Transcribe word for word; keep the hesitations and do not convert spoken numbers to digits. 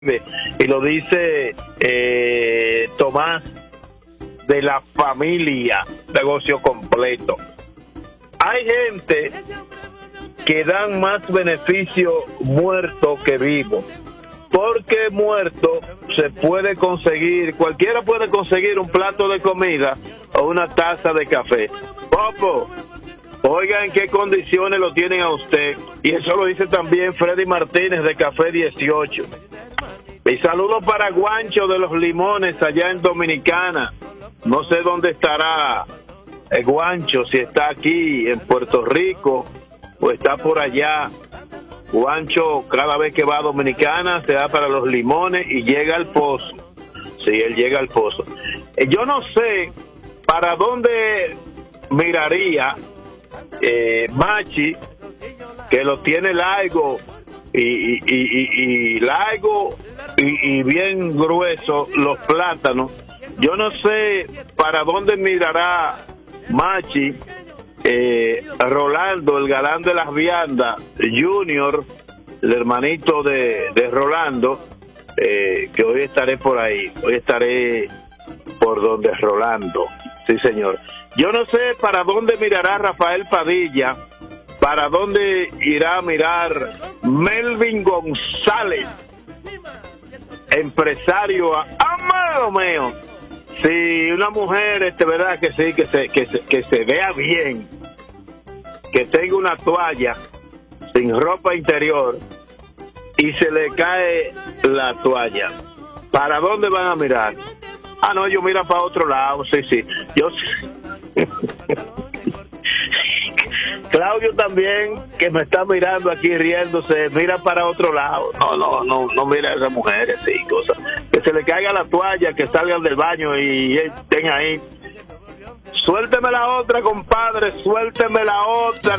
y lo dice eh, Tomás de la familia negocio completo. Hay gente que dan más beneficio muerto que vivo, porque muerto se puede conseguir, cualquiera puede conseguir un plato de comida o una taza de café. Popo, oigan en qué condiciones lo tienen a usted, y eso lo dice también Freddy Martínez de Café dieciocho. Y saludos para Guancho de los Limones allá en Dominicana. No sé dónde estará el Guancho, si está aquí en Puerto Rico o está por allá. Guancho cada vez que va a Dominicana se da para los Limones y llega al Pozo. Sí, él llega al Pozo. Yo no sé para dónde miraría eh, Machi, que lo tiene largo y, y, y, y, y largo y, y bien grueso los plátanos. Yo no sé para dónde mirará Machi, eh, Rolando, el galán de las viandas, Junior, el hermanito de, de Rolando, eh, que hoy estaré por ahí, hoy estaré por donde Rolando, sí señor. Yo no sé para dónde mirará Rafael Padilla, para dónde irá a mirar Melvin González, empresario amado mío. Si una mujer, este, verdad que sí, que se, que se, que se vea bien, que tenga una toalla sin ropa interior y se le cae la toalla, ¿para dónde van a mirar? Ah, no, ellos miran para otro lado, sí, sí. Yo Claudio también, que me está mirando aquí riéndose, mira para otro lado. No, no, no, no mira a esas mujeres, sí, cosas. Que se le caiga la toalla, que salgan del baño y estén ahí. Suélteme la otra, compadre, suélteme la otra.